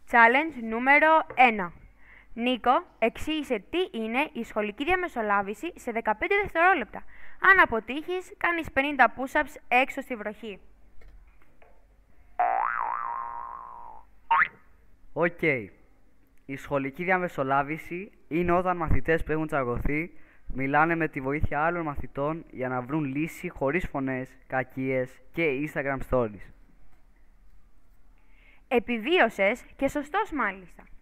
Challenge νούμερο 1. Νίκο, εξήγησε τι είναι η σχολική διαμεσολάβηση σε 15 δευτερόλεπτα. Αν αποτύχεις, κάνεις 50 push-ups έξω στη βροχή. Οκ. Η σχολική διαμεσολάβηση είναι όταν μαθητές που έχουν τσακωθεί μιλάνε με τη βοήθεια άλλων μαθητών για να βρουν λύση χωρίς φωνές, κακίες και Instagram stories. Επιβίωσες και σωστός μάλιστα.